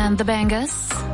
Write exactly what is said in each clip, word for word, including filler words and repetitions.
and the Bangers.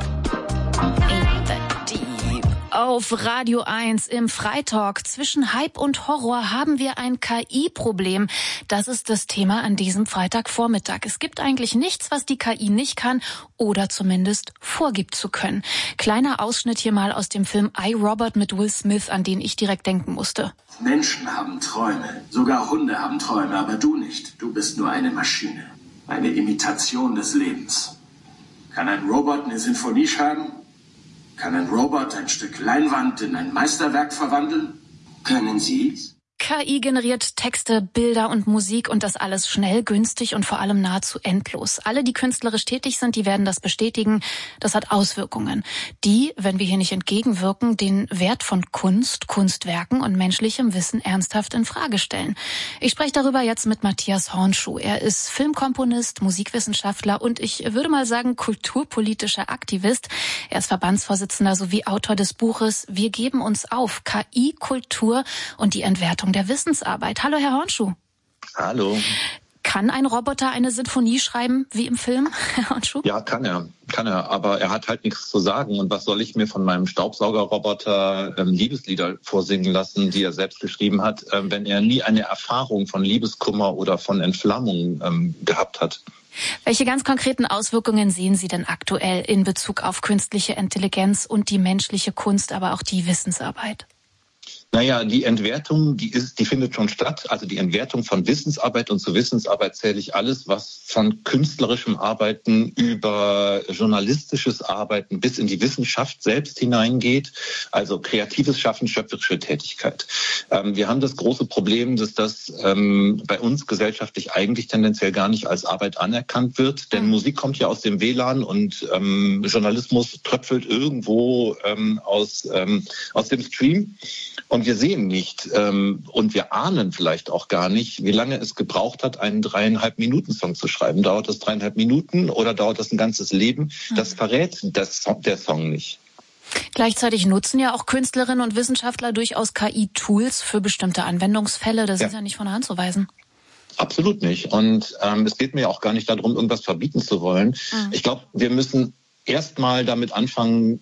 Ain't that deep. Auf Radio eins im Freitalk zwischen Hype und Horror haben wir ein K I-Problem. Das ist das Thema an diesem Freitagvormittag. Es gibt eigentlich nichts, was die K I nicht kann oder zumindest vorgibt zu können. Kleiner Ausschnitt hier mal aus dem Film I, Robot mit Will Smith, an den ich direkt denken musste. Menschen haben Träume, sogar Hunde haben Träume, aber du nicht. Du bist nur eine Maschine, eine Imitation des Lebens. Kann ein Robot eine Sinfonie schreiben? Kann ein Robot ein Stück Leinwand in ein Meisterwerk verwandeln? Können Sie's? K I generiert Texte, Bilder und Musik und das alles schnell, günstig und vor allem nahezu endlos. Alle, die künstlerisch tätig sind, die werden das bestätigen. Das hat Auswirkungen, die, wenn wir hier nicht entgegenwirken, den Wert von Kunst, Kunstwerken und menschlichem Wissen ernsthaft in Frage stellen. Ich spreche darüber jetzt mit Matthias Hornschuh. Er ist Filmkomponist, Musikwissenschaftler und ich würde mal sagen kulturpolitischer Aktivist. Er ist Verbandsvorsitzender sowie Autor des Buches Wir geben uns auf, K I, Kultur und die Entwertung der Wissensarbeit. Hallo, Herr Hornschuh. Hallo. Kann ein Roboter eine Sinfonie schreiben, wie im Film, Herr Hornschuh? Ja, kann er. Kann er, aber er hat halt nichts zu sagen. Und was soll ich mir von meinem Staubsaugerroboter ähm, Liebeslieder vorsingen lassen, die er selbst geschrieben hat, ähm, wenn er nie eine Erfahrung von Liebeskummer oder von Entflammung ähm, gehabt hat? Welche ganz konkreten Auswirkungen sehen Sie denn aktuell in Bezug auf künstliche Intelligenz und die menschliche Kunst, aber auch die Wissensarbeit? Naja, die Entwertung, die ist, die findet schon statt. Also die Entwertung von Wissensarbeit, und zu Wissensarbeit zähle ich alles, was von künstlerischem Arbeiten über journalistisches Arbeiten bis in die Wissenschaft selbst hineingeht. Also kreatives Schaffen, schöpferische Tätigkeit. Ähm, wir haben das große Problem, dass das ähm, bei uns gesellschaftlich eigentlich tendenziell gar nicht als Arbeit anerkannt wird. Denn Musik kommt ja aus dem W L A N und ähm, Journalismus tröpfelt irgendwo ähm, aus, ähm, aus dem Stream. Und wir sehen nicht ähm, und wir ahnen vielleicht auch gar nicht, wie lange es gebraucht hat, einen dreieinhalb Minuten Song zu schreiben. Dauert das dreieinhalb Minuten oder dauert das ein ganzes Leben? Das verrät das, der Song nicht. Gleichzeitig nutzen ja auch Künstlerinnen und Wissenschaftler durchaus K I-Tools für bestimmte Anwendungsfälle. Das ja. ist ja nicht von der Hand zu weisen. Absolut nicht. Und ähm, es geht mir auch gar nicht darum, irgendwas verbieten zu wollen. Mhm. Ich glaube, wir müssen erstmal damit anfangen,